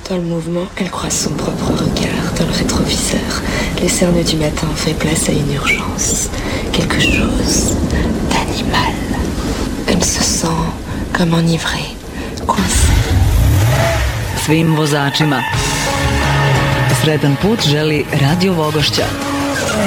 Dans le mouvement, elle croise son propre regard dans le rétroviseur. Les cernes du matin fait place à une urgence. Quelque chose d'animal. Elle se sent comme enivrée, coincée. Svim vozačima sretan put želi Radio Vogošća.